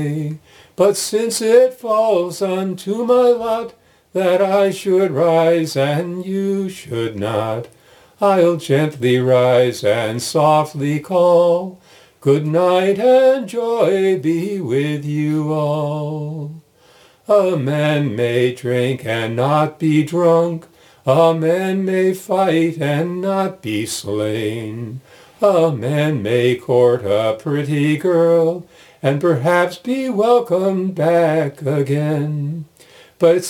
But since it falls unto my lot that I should rise and you should not, I'll gently rise and softly call, good night and joy be with you all. A man may drink and not be drunk, a man may fight and not be slain, a man may court a pretty girl and perhaps be welcomed back again. But